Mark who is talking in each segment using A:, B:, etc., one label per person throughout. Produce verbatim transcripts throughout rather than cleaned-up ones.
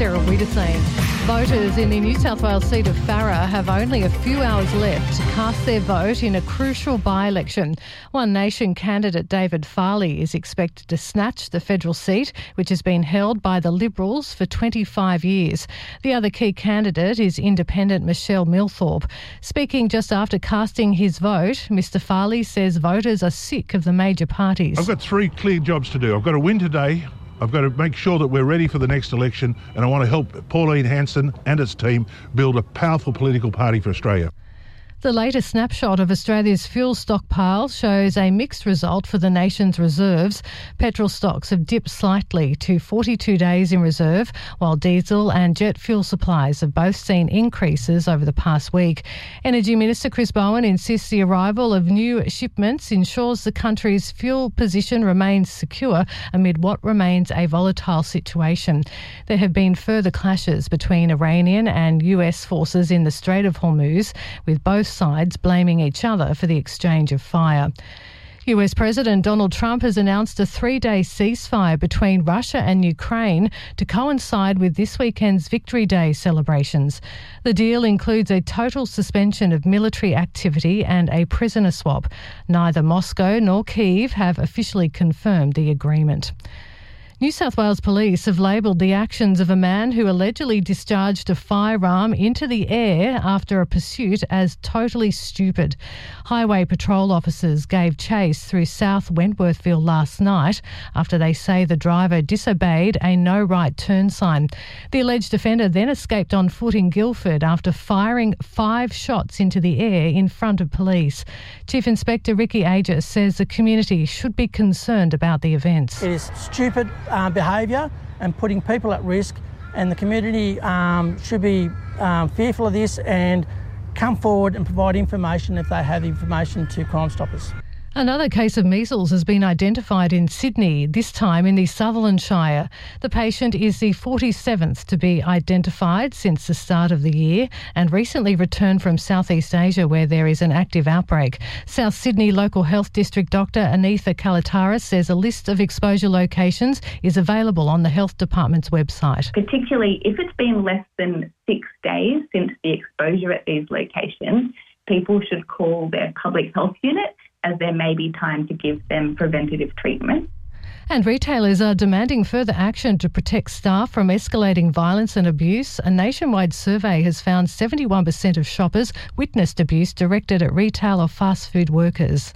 A: Sarah Wiedersame. Voters in the New South Wales seat of Farrer have only a few hours left to cast their vote in a crucial by-election. One Nation candidate David Farley is expected to snatch the federal seat, which has been held by the Liberals for twenty-five years. The other key candidate is independent Michelle Milthorpe. Speaking just after casting his vote, Mr Farley says voters are sick of the major parties.
B: I've got three clear jobs to do. I've got to win today. I've got to make sure that we're ready for the next election, and I want to help Pauline Hanson and its team build a powerful political party for Australia.
A: The latest snapshot of Australia's fuel stockpile shows a mixed result for the nation's reserves. Petrol stocks have dipped slightly to forty-two days in reserve, while diesel and jet fuel supplies have both seen increases over the past week. Energy Minister Chris Bowen insists the arrival of new shipments ensures the country's fuel position remains secure amid what remains a volatile situation. There have been further clashes between Iranian and U S forces in the Strait of Hormuz, with both sides blaming each other for the exchange of fire. U S President Donald Trump has announced a three-day ceasefire between Russia and Ukraine to coincide with this weekend's Victory Day celebrations. The deal includes a total suspension of military activity and a prisoner swap. Neither Moscow nor Kyiv have officially confirmed the agreement. New South Wales Police have labelled the actions of a man who allegedly discharged a firearm into the air after a pursuit as totally stupid. Highway patrol officers gave chase through South Wentworthville last night after they say the driver disobeyed a no right turn sign. The alleged offender then escaped on foot in Guildford after firing five shots into the air in front of police. Chief Inspector Ricky Aegis says the community should be concerned about the events.
C: It is stupid Uh, behaviour and putting people at risk, and the community um, should be um, fearful of this and come forward and provide information if they have information to Crime Stoppers.
A: Another case of measles has been identified in Sydney, this time in the Sutherland Shire. The patient is the forty-seventh to be identified since the start of the year and recently returned from Southeast Asia where there is an active outbreak. South Sydney Local Health District Doctor Anitha Kalataris says a list of exposure locations is available on the Health Department's website.
D: Particularly if it's been less than six days since the exposure at these locations, people should call their public health unit, as there may be time to give them preventative treatment.
A: And retailers are demanding further action to protect staff from escalating violence and abuse. A nationwide survey has found seventy-one percent of shoppers witnessed abuse directed at retail or fast food workers.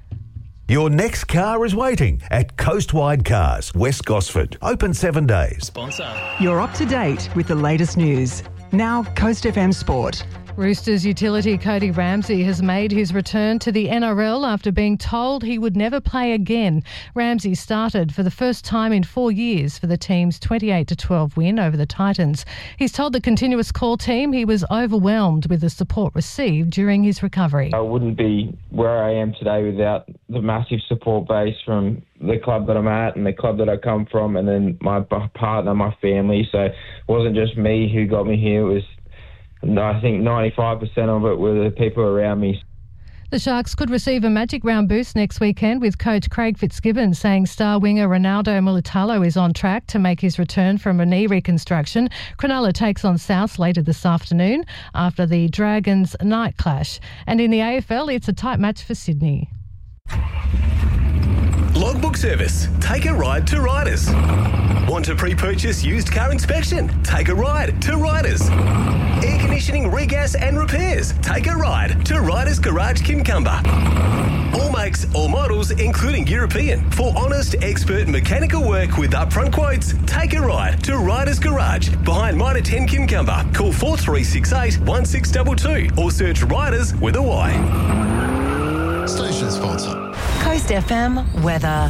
E: Your next car is waiting at Coastwide Cars, West Gosford. Open seven days.
F: Sponsor.
G: You're up to date with the latest news. Now, Coast F M Sport.
A: Roosters utility Cody Ramsey has made his return to the N R L after being told he would never play again. Ramsey started for the first time in four years for the team's twenty-eight to twelve win over the Titans. He's told the Continuous Call team he was overwhelmed with the support received during his recovery.
H: I wouldn't be where I am today without the massive support base from the club that I'm at and the club that I come from, and then my partner, my family. So it wasn't just me who got me here. It was I think ninety-five percent of it were the people around me.
A: The Sharks could receive a magic round boost next weekend, with coach Craig Fitzgibbon saying star winger Ronaldo Mulitalo is on track to make his return from a knee reconstruction. Cronulla takes on South later this afternoon after the Dragons' night clash. And in the A F L, it's a tight match for Sydney.
F: Logbook Service. Take a ride to Riders. Want to pre-purchase used car inspection? Take a ride to Riders. Air conditioning, regas and repairs? Take a ride to Riders Garage Kincumber. All makes, all models, including European. For honest, expert mechanical work with upfront quotes, take a ride to Riders Garage behind Mitre ten Kincumber. Call four three six eight, one six two two or search Riders with a Y.
I: Station sponsor.
G: Coast F M weather.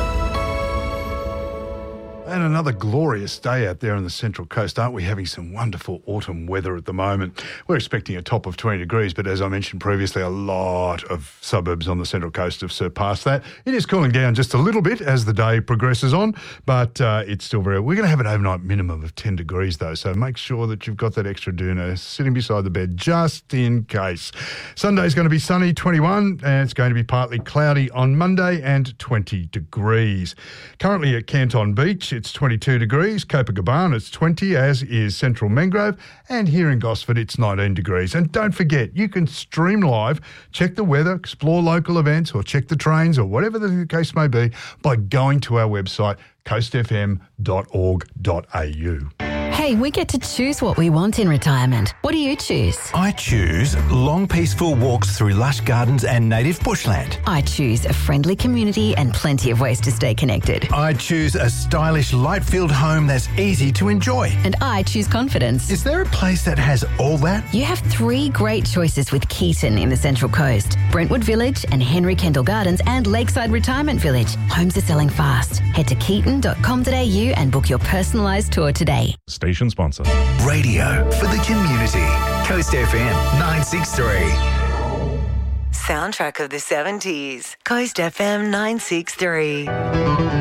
I: And another glorious day out there on the Central Coast. Aren't we having some wonderful autumn weather at the moment? We're expecting a top of twenty degrees, but as I mentioned previously, a lot of suburbs on the Central Coast have surpassed that. It is cooling down just a little bit as the day progresses on, but uh, it's still very... We're going to have an overnight minimum of ten degrees, though, so make sure that you've got that extra doona sitting beside the bed just in case. Sunday's going to be sunny, twenty-one, and it's going to be partly cloudy on Monday and twenty degrees. Currently at Canton Beach, it's twenty-two degrees. Copacabana, it's twenty, as is Central Mangrove. And here in Gosford, it's nineteen degrees. And don't forget, you can stream live, check the weather, explore local events, or check the trains, or whatever the case may be, by going to our website, coast f m dot org dot a u.
J: Hey, we get to choose what we want in retirement. What do you choose?
K: I choose long, peaceful walks through lush gardens and native bushland.
J: I choose a friendly community and plenty of ways to stay connected.
K: I choose a stylish, light-filled home that's easy to enjoy.
J: And I choose confidence.
K: Is there a place that has all that?
J: You have three great choices with Keaton in the Central Coast. Brentwood Village and Henry Kendall Gardens and Lakeside Retirement Village. Homes are selling fast. Head to keaton dot com dot a u and book your personalised tour today.
L: Station sponsor.
M: Radio for the community. Coast F M nine sixty-three.
N: Soundtrack of the seventies. Coast F M nine sixty-three.